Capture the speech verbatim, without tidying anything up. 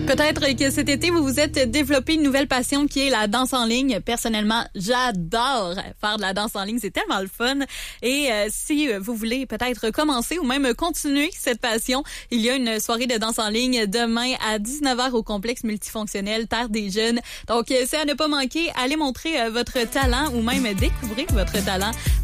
Peut-être que cet été, vous vous êtes développé une nouvelle passion qui est la danse en ligne. Personnellement, j'adore faire de la danse en ligne. C'est tellement le fun. Et euh, si vous voulez peut-être commencer ou même continuer cette passion, il y a une soirée de danse en ligne demain à dix-neuf heures au complexe multifonctionnel Terre des Jeunes. Donc, c'est à ne pas manquer. Allez montrer euh, votre talent ou même découvrir votre talent